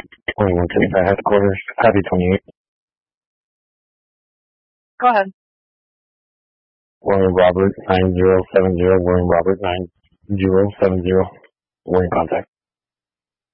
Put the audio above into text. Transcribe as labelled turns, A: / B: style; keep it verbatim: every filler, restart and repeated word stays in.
A: twenty-one Trinidad headquarters, Happy twenty-eight.
B: Go ahead.
A: Warren Robert nine zero seven zero, Warren Robert nine zero seven zero. We're in contact.